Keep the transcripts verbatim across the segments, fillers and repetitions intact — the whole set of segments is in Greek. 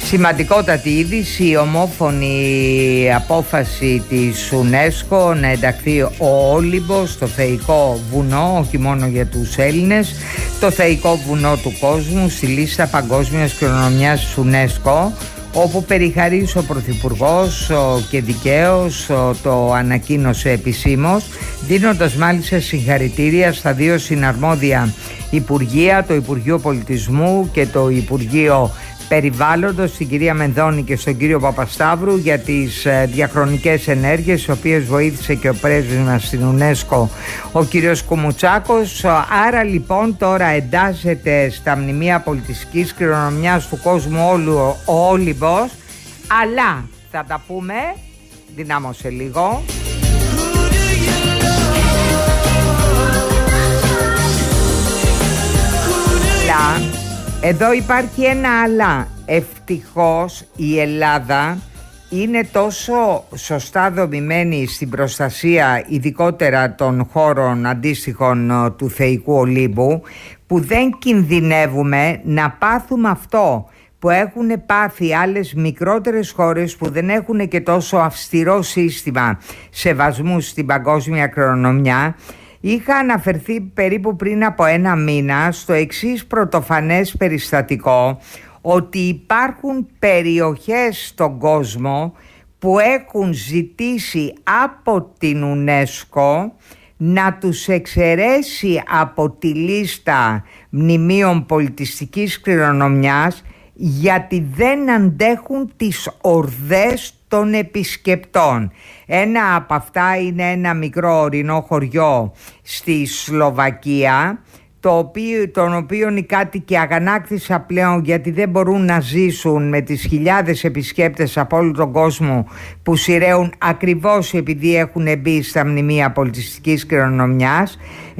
Σημαντικότατη είδηση, η ομόφωνη απόφαση της UNESCO να ενταχθεί ο Όλυμπος στο θεϊκό βουνό, όχι μόνο για τους Έλληνες, το θεϊκό βουνό του κόσμου στη λίστα παγκόσμιας κληρονομιάς της UNESCO, όπου περιχαρής ο Πρωθυπουργός και δικαίως το ανακοίνωσε επισήμως, δίνοντας μάλιστα συγχαρητήρια στα δύο συναρμόδια υπουργεία, το Υπουργείο Πολιτισμού και το Υπουργείο Περιβάλλοντος, την κυρία Μενδώνη και στον κύριο Παπασταύρου, για τις διαχρονικές ενέργειες, τις οποίες βοήθησε και ο πρέσβης μας στην UNESCO, ο κύριος Κουμουτσάκος. Άρα λοιπόν τώρα εντάσσεται στα μνημεία πολιτιστικής κληρονομιάς του κόσμου όλου ο Όλυμπος, αλλά θα τα πούμε, δυνάμωσε λίγο. Αλλά εδώ υπάρχει ένα αλλά. Ευτυχώς η Ελλάδα είναι τόσο σωστά δομημένη στην προστασία ειδικότερα των χώρων αντίστοιχων του θεϊκού Ολύμπου, που δεν κινδυνεύουμε να πάθουμε αυτό που έχουν πάθει άλλες μικρότερες χώρες που δεν έχουν και τόσο αυστηρό σύστημα σεβασμού στην παγκόσμια κληρονομιά. Είχα αναφερθεί περίπου πριν από ένα μήνα στο εξής πρωτοφανές περιστατικό, ότι υπάρχουν περιοχές στον κόσμο που έχουν ζητήσει από την UNESCO να τους εξαιρέσει από τη λίστα μνημείων πολιτιστικής κληρονομιάς, γιατί δεν αντέχουν τις ορδές των επισκεπτών. Ένα από αυτά είναι ένα μικρό ορεινό χωριό στη Σλοβακία, το οποίο, τον οποίο οι κάτοικοι αγανάκτησαν πλέον, γιατί δεν μπορούν να ζήσουν με τις χιλιάδες επισκέπτες από όλο τον κόσμο που σειραίουν ακριβώς επειδή έχουν μπει στα μνημεία πολιτιστικής κληρονομιάς.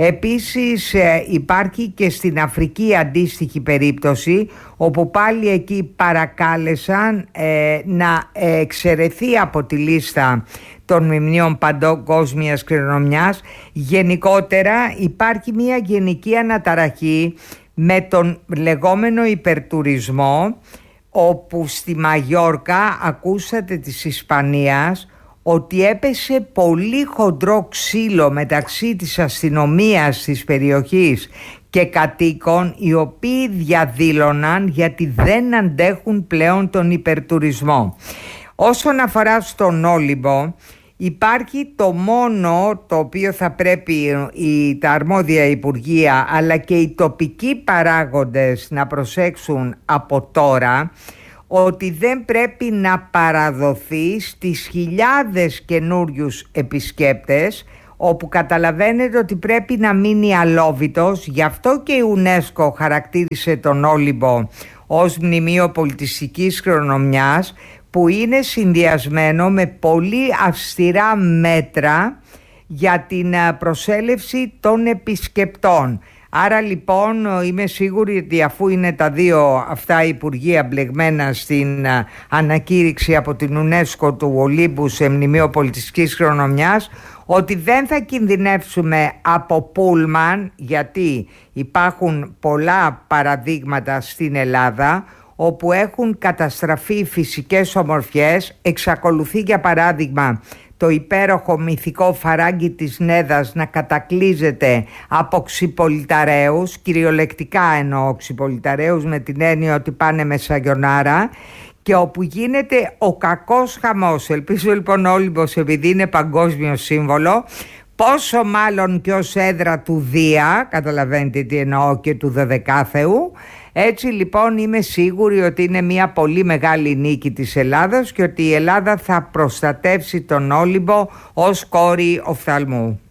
Επίσης υπάρχει και στην Αφρική αντίστοιχη περίπτωση, όπου πάλι εκεί παρακάλεσαν ε, να εξαιρεθεί από τη λίστα των μνημείων παγκόσμιας κληρονομιάς. Γενικότερα υπάρχει μια γενική αναταραχή με τον λεγόμενο υπερτουρισμό, όπου στη Μαγιόρκα, ακούσατε της Ισπανίας, ότι έπεσε πολύ χοντρό ξύλο μεταξύ της αστυνομίας της περιοχής και κατοίκων, οι οποίοι διαδήλωναν γιατί δεν αντέχουν πλέον τον υπερτουρισμό. Όσον αφορά στον Όλυμπο, υπάρχει το μόνο το οποίο θα πρέπει η, τα αρμόδια υπουργεία αλλά και οι τοπικοί παράγοντες να προσέξουν από τώρα, ότι δεν πρέπει να παραδοθεί στις χιλιάδες καινούριους επισκέπτες, όπου καταλαβαίνετε ότι πρέπει να μείνει αλόβητος. Γι' αυτό και η UNESCO χαρακτήρισε τον Όλυμπο ως μνημείο πολιτιστικής κληρονομιάς, που είναι συνδυασμένο με πολύ αυστηρά μέτρα για την προσέλευση των επισκεπτών. Άρα λοιπόν είμαι σίγουρη ότι αφού είναι τα δύο αυτά υπουργεία μπλεγμένα στην ανακήρυξη από την UNESCO του Ολύμπου σε μνημείο πολιτιστικής κληρονομιάς, ότι δεν θα κινδυνεύσουμε από πούλμαν, γιατί υπάρχουν πολλά παραδείγματα στην Ελλάδα όπου έχουν καταστραφεί φυσικές ομορφιές. Εξακολουθεί για παράδειγμα το υπέροχο μυθικό φαράγγι της Νέδας να κατακλείζεται από ξυπολιταραίους, κυριολεκτικά εννοώ ξυπολιταραίους με την έννοια ότι πάνε με σαγιονάρα, και όπου γίνεται ο κακός χαμός. Ελπίζω λοιπόν ο Όλυμπος, επειδή είναι παγκόσμιο σύμβολο, πόσο μάλλον και ως έδρα του Δία, καταλαβαίνετε τι εννοώ, και του Δωδεκάθεου. Έτσι λοιπόν είμαι σίγουρη ότι είναι μια πολύ μεγάλη νίκη της Ελλάδας και ότι η Ελλάδα θα προστατεύσει τον Όλυμπο ως κόρη οφθαλμού.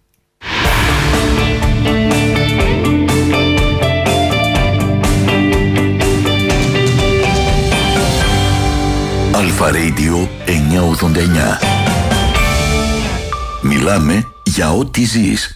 Αλφα Radio εννιακόσια ογδόντα εννιά. Μιλάμε για ό,τι ζεις.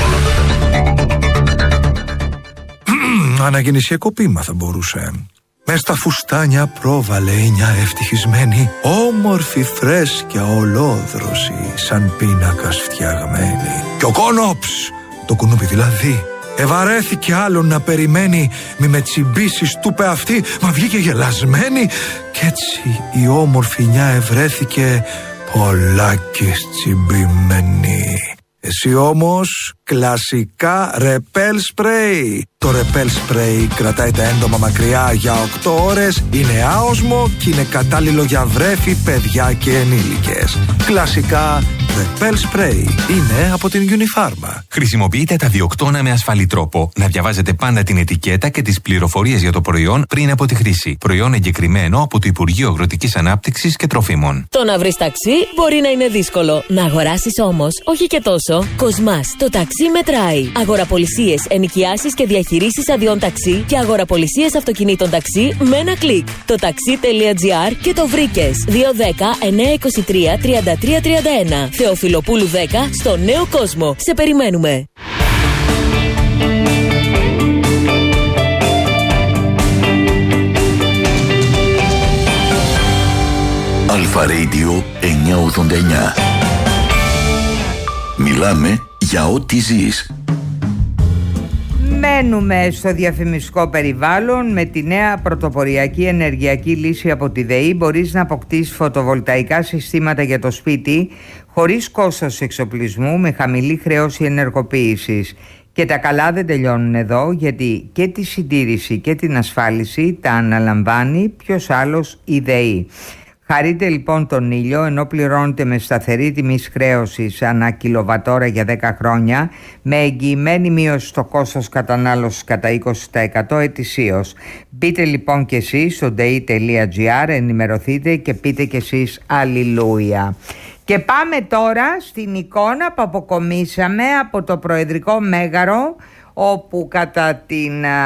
Αναγεννησιακό ποίημα θα μπορούσε. Μες στα φουστάνια πρόβαλε μια ευτυχισμένη, όμορφη φρέσκια ολόδρωση, σαν πίνακας φτιαγμένη. Κι ο κόνοψ, το κουνούπι δηλαδή, Ευαρέθηκε άλλον να περιμένει, μη με τσιμπήσεις, του πε αυτή, μα βγήκε γελασμένη. Κι έτσι η όμορφη νιά ευρέθηκε πολλάκις τσιμπημένη. Εσύ όμως κλασικά ρεπέλ σπρέι. Το ρεπέλ σπρέι κρατάει τα έντομα μακριά για οκτώ ώρες, είναι άοσμο και είναι κατάλληλο για βρέφη, παιδιά και ενήλικες. Κλασικά ρεπέλ σπρέι είναι από την Unifarma. Χρησιμοποιείτε τα διοκτώνα με ασφαλή τρόπο. Να διαβάζετε πάντα την ετικέτα και τις πληροφορίες για το προϊόν πριν από τη χρήση. Προϊόν εγκεκριμένο από το Υπουργείο Αγροτικής Ανάπτυξης και Τροφίμων. Το να βρεις ταξί μπορεί να είναι δύσκολο. Να αγοράσεις όμως όχι και τόσο. Κοσμάς, το ταξί μετράει. Αγοραπολισίες, ενοικιάσεις και διαχειρήσεις αδειών ταξί και αγοραπολισίες αυτοκινήτων ταξί με ένα κλικ. Το taxi.gr και το βρήκες. δύο ένα μηδέν εννιά δύο τρία τριάντα τρία τριάντα ένα. Θεοφιλοπούλου δέκα στο Νέο Κόσμο. Σε περιμένουμε. Αλφα Radio εννιακόσια ογδόντα εννιά. Μιλάμε για ό,τι ζεις. Μένουμε στο διαφημιστικό περιβάλλον. Με τη νέα πρωτοποριακή ενεργειακή λύση από τη ΔΕΗ μπορείς να αποκτήσεις φωτοβολταϊκά συστήματα για το σπίτι χωρίς κόστος εξοπλισμού, με χαμηλή χρέωση ενεργοποίησης. Και τα καλά δεν τελειώνουν εδώ, γιατί και τη συντήρηση και την ασφάλιση τα αναλαμβάνει ποιος άλλος, η ΔΕΗ. Χαρείτε λοιπόν τον ήλιο, ενώ πληρώνετε με σταθερή τιμή χρέωσης ανά κιλοβατόρα για δέκα χρόνια, με εγγυημένη μείωση στο κόστος κατανάλωσης κατά είκοσι τοις εκατό ετησίως. Μπείτε λοιπόν και εσείς στο dei.gr, ενημερωθείτε και πείτε και εσείς αλληλούια. Και πάμε τώρα στην εικόνα που αποκομίσαμε από το Προεδρικό Μέγαρο, όπου κατά την α,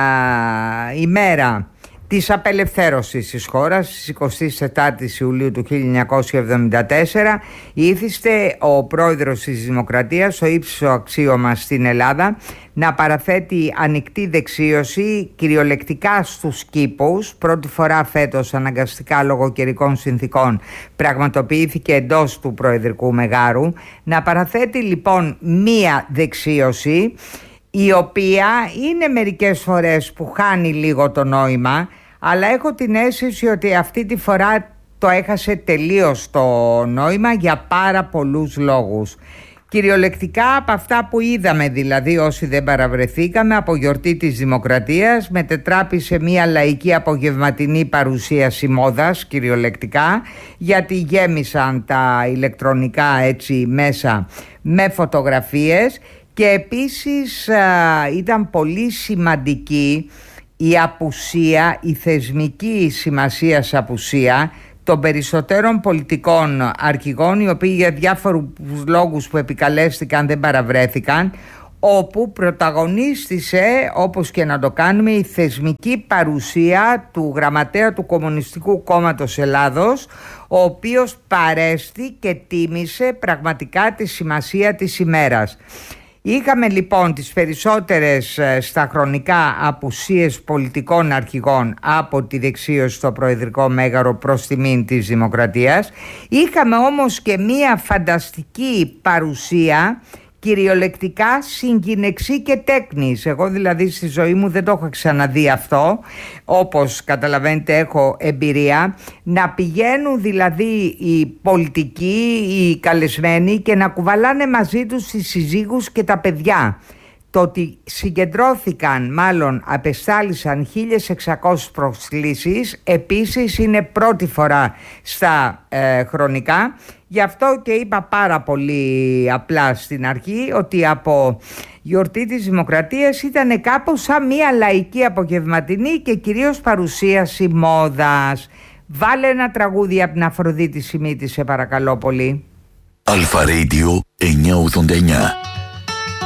ημέρα της απελευθέρωσης της χώρας, στις εικοστή τέταρτη Ιουλίου του χίλια εννιακόσια εβδομήντα τέσσερα, ήθιστε ο πρόεδρος της Δημοκρατίας, στο ύψιστο αξίωμα στην Ελλάδα, να παραθέτει ανοιχτή δεξίωση κυριολεκτικά στους κήπους. Πρώτη φορά φέτος, αναγκαστικά λόγω καιρικών συνθήκων, πραγματοποιήθηκε εντός του Προεδρικού Μεγάρου. Να παραθέτει λοιπόν μία δεξίωση, η οποία είναι μερικές φορές που χάνει λίγο το νόημα, αλλά έχω την αίσθηση ότι αυτή τη φορά το έχασε τελείως το νόημα για πάρα πολλούς λόγους. Κυριολεκτικά από αυτά που είδαμε, δηλαδή όσοι δεν παραβρεθήκαμε, από γιορτή της Δημοκρατίας μετετράπη σε μια λαϊκή απογευματινή παρουσίαση μόδας, κυριολεκτικά, γιατί γέμισαν τα ηλεκτρονικά έτσι μέσα με φωτογραφίες. Και επίσης α, ήταν πολύ σημαντική η απουσία, η θεσμική σημασίας απουσία των περισσότερων πολιτικών αρχηγών, οι οποίοι για διάφορους λόγους που επικαλέστηκαν δεν παραβρέθηκαν, όπου πρωταγωνίστησε, όπως και να το κάνουμε, η θεσμική παρουσία του γραμματέα του Κομμουνιστικού Κόμματος Ελλάδος, ο οποίος παρέστη και τίμησε πραγματικά τη σημασία της ημέρας. Είχαμε λοιπόν τις περισσότερες στα χρονικά απουσίες πολιτικών αρχηγών από τη δεξίωση στο Προεδρικό Μέγαρο προς τιμήν της Δημοκρατίας. Είχαμε όμως και μία φανταστική παρουσία, κυριολεκτικά συγκινεξή και τέκνης. Εγώ δηλαδή στη ζωή μου δεν το έχω ξαναδεί αυτό, όπως καταλαβαίνετε έχω εμπειρία, να πηγαίνουν δηλαδή οι πολιτικοί, οι καλεσμένοι και να κουβαλάνε μαζί τους τις συζύγους και τα παιδιά. Το ότι συγκεντρώθηκαν, μάλλον απεστάλησαν χίλιες εξακόσιες προσκλήσεις, επίσης είναι πρώτη φορά στα ε, χρονικά. Γι' αυτό και είπα πάρα πολύ απλά στην αρχή ότι από γιορτή της Δημοκρατίας ήταν κάπως σαν μια λαϊκή απογευματινή και κυρίως παρουσίαση μόδας. Βάλε ένα τραγούδι από την Αφροδίτη Σιμίτη, σε παρακαλώ πολύ. Αλφα Radio εννιακόσια ογδόντα εννιά.